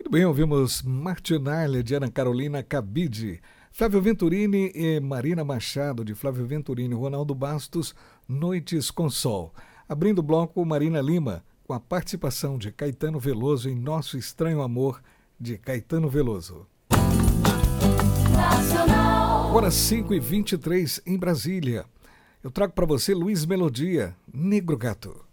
Muito bem, ouvimos Martinalha, de Ana Carolina Cabide, Flávio Venturini e Marina Machado, de Flávio Venturini, Ronaldo Bastos, Noites com Sol. Abrindo o bloco, Marina Lima, com a participação de Caetano Veloso em Nosso Estranho Amor, de Caetano Veloso. Nacional. Agora 5h23 em Brasília. Eu trago para você Luiz Melodia, Negro Gato.